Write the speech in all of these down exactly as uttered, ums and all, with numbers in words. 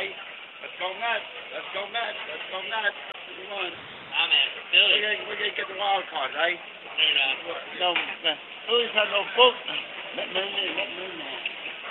eh? Let's go nuts. Let's go nuts. Let's go nuts. Come on. I'm at Philly. We're gonna, we're gonna get the wild card, eh? They're not. No, uh, Phillies have no boat. Let me in, let me in there.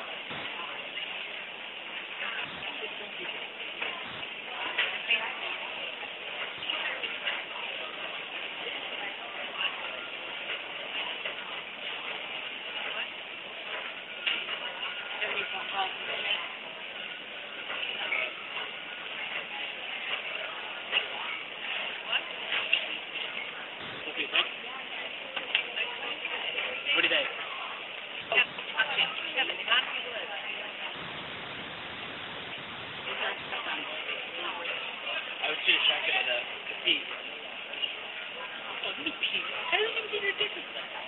What do you think? I was too distracted by the, the Pete. Oh, look at Pete. How do you even get your difference like that?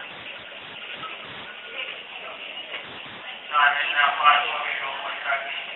Time is now five twenty, oh one traffic.